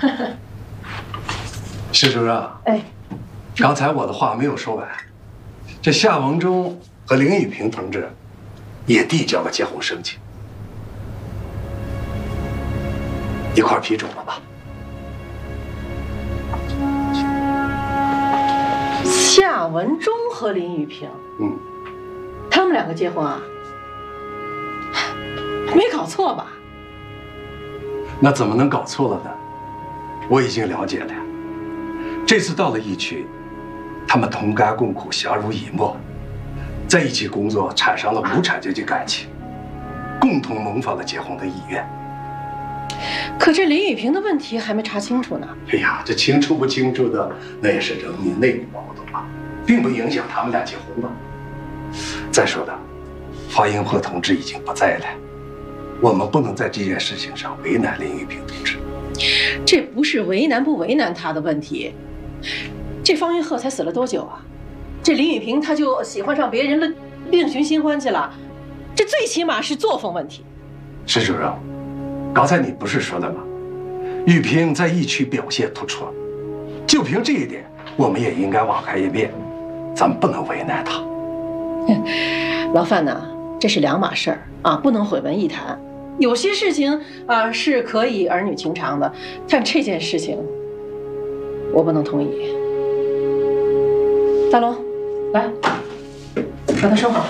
施主任， 哎， 刚才我的话没有说完，这夏文忠和林玉萍同志也递交了结婚申请，一块批准了吧？ 夏文忠和林玉萍，他们两个结婚啊？没搞错吧？ 那怎么能搞错了呢？我已经了解了呀。这次到了疫区，他们同甘共苦，相濡以沫，在一起工作，产生了无产阶级感情，共同萌发了结婚的意愿。 可这林玉萍的问题还没查清楚呢。 哎呀，这清楚不清楚的，那也是人民内部矛盾嘛，并不影响他们俩结婚吧。再说了，方英鹤同志已经不在了，我们不能在这件事情上为难林玉萍同志。 这不是为难不为难他的问题，这方云鹤才死了多久啊？这林玉萍他就喜欢上别人了，另寻新欢去了，这最起码是作风问题。 施主任，刚才你不是说了吗？玉萍在疫区表现突出，就凭这一点，我们也应该网开一面，咱们不能为难她。 老范呐，这是两码事儿啊，不能混为一谈。有些事情啊是可以儿女情长的，但这件事情我不能同意。大龙，来，把它收好。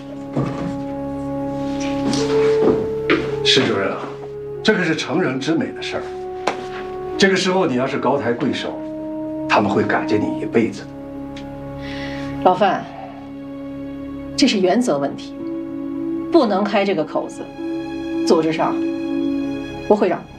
施主任啊，这可是成人之美的事儿。这个时候你要是高抬贵手，他们会感激你一辈子的。 老范，这是原则问题，不能开这个口子。组织上不会让。